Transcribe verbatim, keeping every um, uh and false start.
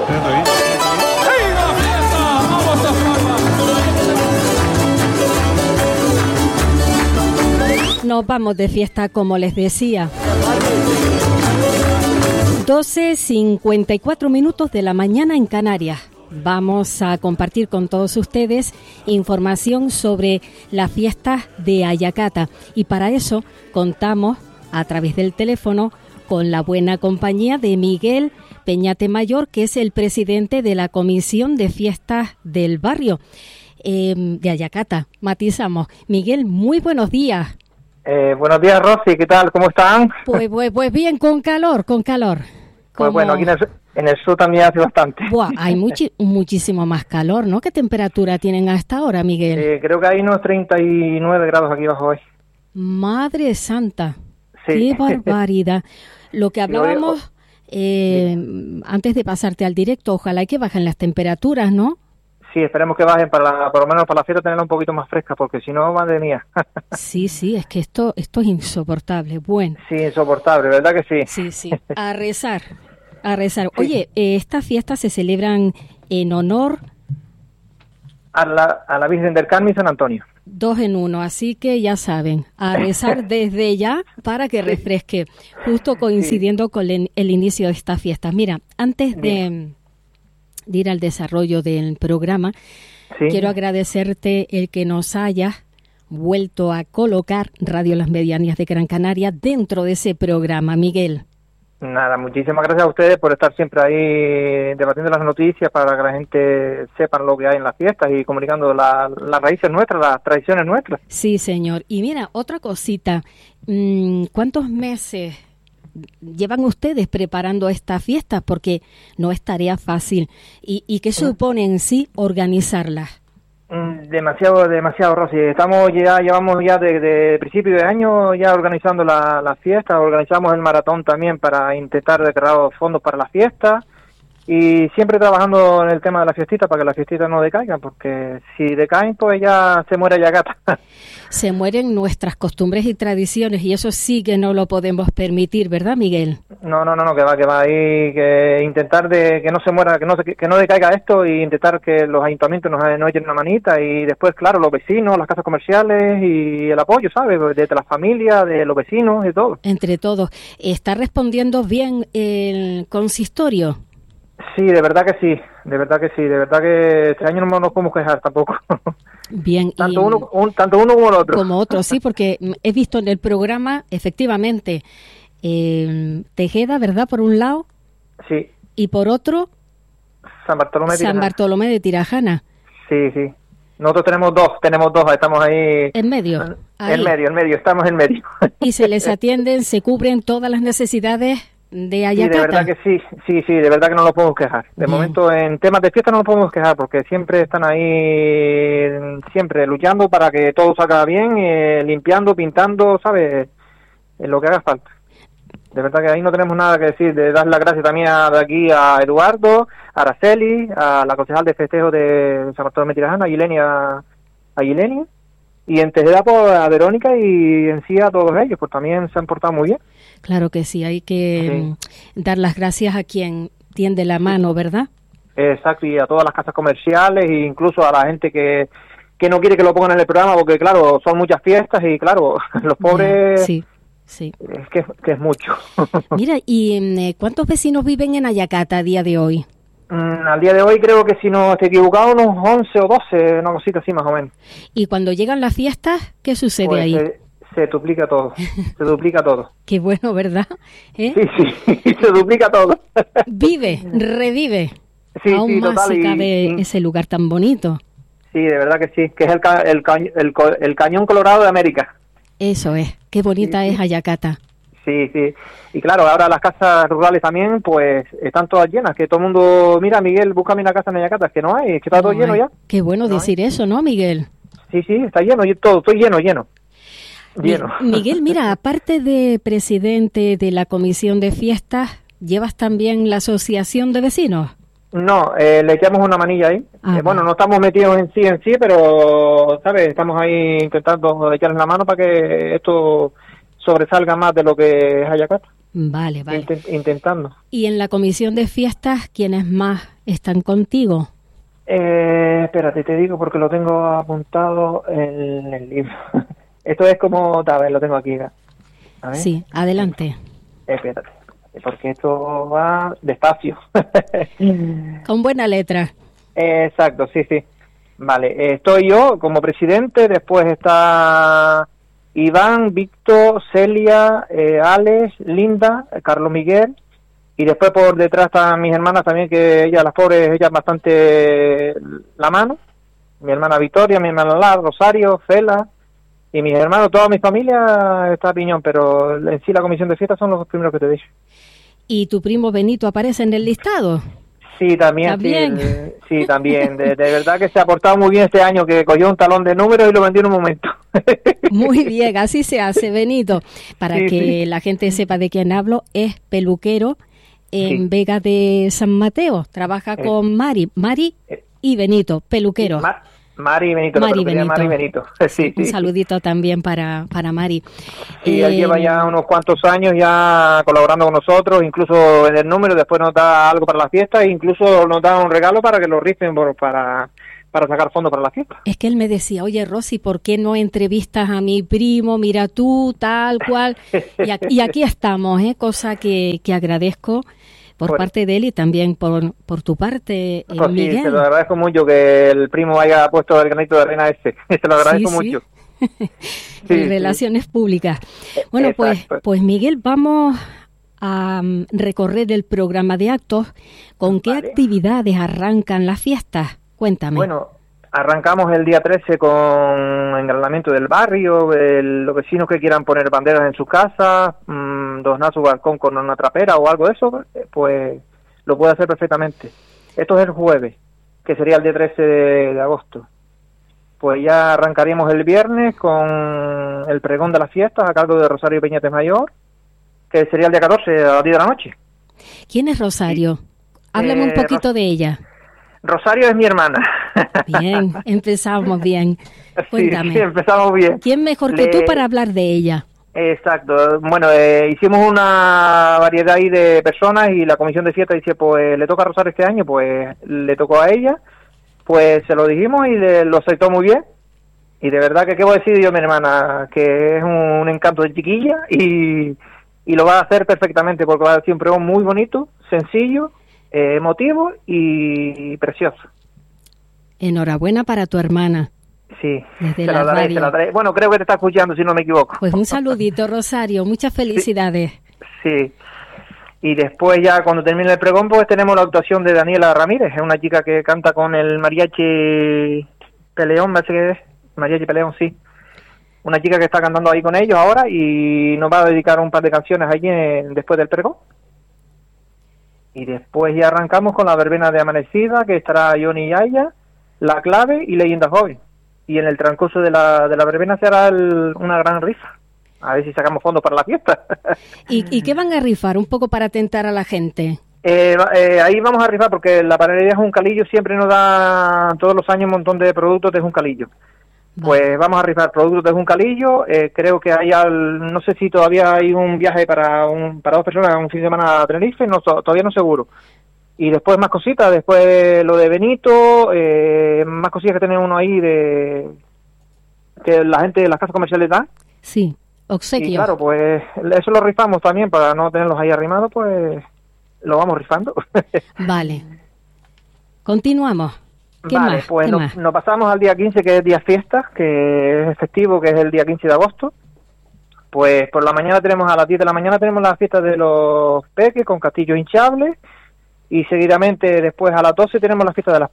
Nos vamos de fiesta, como les decía. doce cincuenta y cuatro minutos de la mañana en Canarias. Vamos a compartir con todos ustedes información sobre las fiestas de Ayacata. Y para eso contamos a través del teléfono con la buena compañía de Miguel Peñate Mayor, que es el presidente de la Comisión de Fiestas del Barrio eh, de Ayacata. Matizamos. Miguel, muy buenos días. Eh, buenos días, Rosy, ¿qué tal? ¿Cómo están? Pues, pues, pues bien, con calor, con calor. Pues Como... bueno, aquí en el, en el sur también hace bastante. Buah, hay muchi- muchísimo más calor, ¿no? ¿Qué temperatura tienen hasta ahora, Miguel? Eh, creo que hay unos treinta y nueve grados aquí abajo hoy. Madre santa, Sí. qué barbaridad. Lo que hablábamos eh, antes de pasarte al directo, ojalá y que bajen las temperaturas, ¿no? Sí, esperemos que bajen, para la, por lo menos para la fiesta tenerla un poquito más fresca, porque si no, madre mía. Sí, sí, es que esto, esto es insoportable. Bueno. Sí, insoportable, ¿verdad que sí? Sí, sí, a rezar, a rezar. Oye, eh, estas fiestas se celebran en honor A la, a la Virgen del Carmen y San Antonio. dos en uno, así que ya saben, a rezar desde ya para que refresque, justo coincidiendo sí. con el, el inicio de estas fiestas. Mira, antes de, de ir al desarrollo del programa, sí. quiero agradecerte el que nos hayas vuelto a colocar Radio Las Medianías de Gran Canaria dentro de ese programa, Miguel. Nada, muchísimas gracias a ustedes por estar siempre ahí debatiendo las noticias para que la gente sepa lo que hay en las fiestas y comunicando la, las raíces nuestras, las tradiciones nuestras. Sí, señor. Y mira, otra cosita, ¿cuántos meses llevan ustedes preparando estas fiestas? Porque no es tarea fácil. ¿Y, y qué supone en sí organizarlas? Demasiado, demasiado, Rosy. Estamos ya, llevamos ya desde de principio de año ya organizando las la fiestas, organizamos el maratón también para intentar declarar fondos para las fiestas y siempre trabajando en el tema de la fiestita para que las fiestitas no decaigan, porque si decaen pues ya se muere Ayacata. Se mueren nuestras costumbres y tradiciones y eso sí que no lo podemos permitir, ¿verdad, Miguel? No, no, no, no, que va, que va ahí, que intentar de que no se muera, que no se, que no decaiga esto y intentar que los ayuntamientos nos, nos echen una manita y después, claro, los vecinos, las casas comerciales y el apoyo, ¿sabes? Desde la familia, de los vecinos y todo. Entre todos. ¿Está respondiendo bien el consistorio? Sí, de verdad que sí, de verdad que sí, de verdad que este año no nos podemos quejar tampoco. Bien, tanto y, uno, un, tanto uno como el otro. Como otro, sí, porque he visto en el programa, efectivamente, eh, Tejeda, ¿verdad? Por un lado. Sí. Y por otro, San Bartolomé de San Tirajana. Bartolomé de Tirajana. Sí, sí. Nosotros tenemos dos, tenemos dos, estamos ahí. En medio. Ahí. En medio, en medio, estamos en medio. Y se les atienden, se cubren todas las necesidades de Ayacata. Sí, de verdad que sí, sí, sí, de verdad que no nos podemos quejar. De Bien. momento en temas de fiesta no nos podemos quejar porque siempre están ahí, siempre luchando para que todo salga bien, eh, limpiando, pintando, ¿sabes? En lo que haga falta. De verdad que ahí no tenemos nada que decir, de dar las gracias también a, de aquí a Eduardo, a Araceli, a la concejal de festejo de San Bartolomé de Tirajana, a Yilenia, a Yilenia, y en Tejeda pues, a Verónica y en sí a todos ellos, pues también se han portado muy bien. Claro que sí, hay que sí. dar las gracias a quien tiende la mano, ¿verdad? Exacto, y a todas las casas comerciales e incluso a la gente que, que no quiere que lo pongan en el programa porque, claro, son muchas fiestas y, claro, los pobres... Sí, sí. Es que, que es mucho. Mira, ¿y cuántos vecinos viven en Ayacata a día de hoy? Mm, al día de hoy creo que si no estoy equivocado unos once o doce, una cosita así más o menos. ¿Y cuando llegan las fiestas, qué sucede pues ahí? Se, se duplica todo, se duplica todo. Qué bueno, ¿verdad? ¿Eh? Sí, sí, se duplica todo. Vive, revive. Sí, Aún sí, más total, si y, cabe y, ese lugar tan bonito. Sí, de verdad que sí, que es el, ca, el, caño, el, el Cañón Colorado de América. Eso es, qué bonita sí, es Ayacata. Sí, sí, y claro, ahora las casas rurales también, pues, están todas llenas, que todo el mundo, mira, Miguel, búscame una casa en Ayacata, es que no hay, es que está no todo hay. lleno ya. Qué bueno no decir hay. eso, ¿no, Miguel? Sí, sí, está lleno, todo, estoy lleno, lleno. Lleno. Miguel, mira, aparte de presidente de la Comisión de Fiestas, ¿llevas también la Asociación de Vecinos? No, eh, le echamos una manilla ahí. Ah, eh, bueno, no estamos metidos en sí, en sí, pero, ¿sabes? Estamos ahí intentando echarles la mano para que esto sobresalga más de lo que es Ayacata. Vale, vale. Intent, intentando. Y en la Comisión de Fiestas, ¿quiénes más están contigo? Eh, espérate, te digo porque lo tengo apuntado en el libro. Esto es como, a ver, lo tengo aquí. A ver. Sí, adelante. Espérate, porque esto va despacio. Con buena letra. Eh, exacto, sí, sí. Vale, eh, estoy yo como presidente, después está Iván, Víctor, Celia, eh, Alex, Linda, Carlos Miguel, y después por detrás están mis hermanas también, que ellas, las pobres, ellas bastante la mano. Mi hermana Victoria, mi hermana Lar, Rosario, Fela, y mis hermanos, toda mi familia está a piñón, pero en sí la comisión de fiestas son los primeros que te dije. ¿Y tu primo Benito aparece en el listado? Sí, también, ¿También? sí, el, sí, también. De, de verdad que se ha portado muy bien este año, que cogió un talón de números y lo vendió en un momento. Muy bien, así se hace, Benito. Para Sí, que sí. la gente sepa de quién hablo, es peluquero en Sí. Vega de San Mateo. Trabaja Eh. con Mari, Mari y Benito, peluquero. Ma- Mari y Benito, Mari la peluquería Benito. Mari y Benito. Sí, Un sí. saludito también para, para Mari. Sí, él Eh, lleva ya unos cuantos años ya colaborando con nosotros, incluso en el número, después nos da algo para la fiesta e incluso nos da un regalo para que lo rifen por, para, para sacar fondos para la fiesta. Es que él me decía, oye Rosy, ¿por qué no entrevistas a mi primo? Mira tú, tal cual. Y aquí, y aquí estamos, ¿eh? Cosa que, que agradezco por Pues- parte de él y también por, por tu parte, eh, Pues sí, Miguel. se lo agradezco mucho que el primo haya puesto el granito de arena ese. Se lo agradezco Sí, sí. mucho. En Sí, sí. relaciones públicas. Bueno, pues, Exacto. pues Miguel, vamos a mm, recorrer el programa de actos. ¿Con qué Vale. actividades arrancan las fiestas? Cuéntame. Bueno, arrancamos el día trece con engranamiento del barrio, el- los vecinos que quieran poner banderas en sus casas, mmm, donar su balcón con una trapera o algo de eso, eh, pues lo puede hacer perfectamente. Esto es el jueves, que sería el día trece de, de agosto. Pues ya arrancaríamos el viernes con el pregón de las fiestas a cargo de Rosario Peñates Mayor, que sería el día catorce a las diez de la noche. ¿Quién es Rosario? Háblame un Eh, poquito Ros- de ella. Rosario es mi hermana. Bien, empezamos bien. Cuéntame. Sí, sí, empezamos bien. ¿Quién mejor que Le- tú para hablar de ella? Exacto. Bueno, eh, hicimos una variedad ahí de personas y la comisión de fiesta dice, pues le toca a Rosario este año, pues le tocó a ella, pues se lo dijimos y le, lo aceptó muy bien. Y de verdad que qué voy a decir yo, mi hermana, que es un, un encanto de chiquilla y, y lo va a hacer perfectamente porque va a ser un pregón muy bonito, sencillo, eh, emotivo y precioso. Enhorabuena para tu hermana. Sí, Desde se la la daré, radio. se la daré. Bueno, creo que te está escuchando, si no me equivoco. Pues un saludito, Rosario. Muchas felicidades. Sí. Y después ya cuando termine el pregón, pues tenemos la actuación de Daniela Ramírez, es una chica que canta con el mariachi Peleón, me parece que es, mariachi Peleón, sí. Una chica que está cantando ahí con ellos ahora y nos va a dedicar un par de canciones allí en- después del pregón. Y después ya arrancamos con la verbena de Amanecida, que estará Johnny Yaya, La Clave y Leyenda Joven. Y en el transcurso de la, de la verbena se hará el- una gran rifa. A ver si sacamos fondos para la fiesta. ¿Y, ¿Y qué van a rifar? Un poco para tentar a la gente. Eh, va- eh, ahí vamos a rifar porque la panadería Juncalillo siempre nos da todos los años un montón de productos de Juncalillo. Pues vamos a rifar productos de Juncalillo. Eh, creo que hay, al, no sé si todavía hay un viaje para un, para dos personas un fin de semana a Tenerife, no, to- todavía no seguro. Y después más cositas, después lo de Benito, eh, más cosillas que tiene uno ahí de que la gente de las casas comerciales da. Sí, obsequio. Y claro, pues eso lo rifamos también para no tenerlos ahí arrimados, pues lo vamos rifando. Vale. Continuamos. ¿Qué Vale, más? pues ¿Qué nos, más? nos pasamos al día quince, que es día fiesta, que es festivo, que es el día quince de agosto. Pues por la mañana tenemos, a las diez de la mañana tenemos la fiesta de los peques con castillos hinchables, y seguidamente después a las doce tenemos la fiesta de las